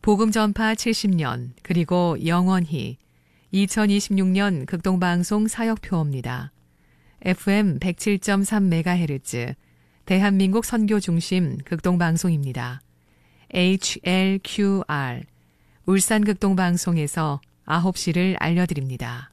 복음 전파 70년 그리고 영원히 2026년 극동방송 사역표입니다. FM 107.3MHz 대한민국 선교중심 극동방송입니다. HLQR 울산 극동방송에서 9시를 알려드립니다.